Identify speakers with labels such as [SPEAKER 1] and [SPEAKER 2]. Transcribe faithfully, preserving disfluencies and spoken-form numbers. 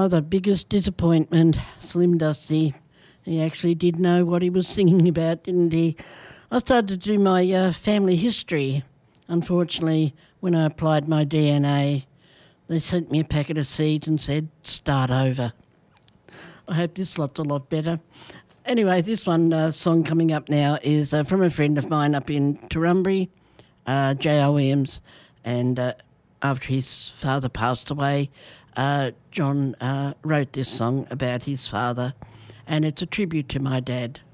[SPEAKER 1] Oh, the biggest disappointment, Slim Dusty. He actually did know what he was singing about, didn't he? I started to do my uh, family history. Unfortunately, when I applied my D N A, they sent me a packet of seeds and said, start over. I hope this lot's a lot better. Anyway, this one uh, song coming up now is uh, from a friend of mine up in Turrumbry, uh, J O Williams, and uh, after his father passed away, uh, John uh, wrote this song about his father, and it's a tribute to my dad.